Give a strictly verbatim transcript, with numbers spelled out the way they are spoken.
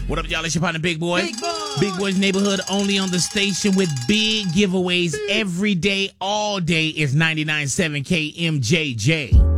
What up, y'all? It's your partner, Big Boy. Big Boy. Big Boy's Neighborhood, only on the station with big giveaways every day, all day is ninety-nine point seven K M J J.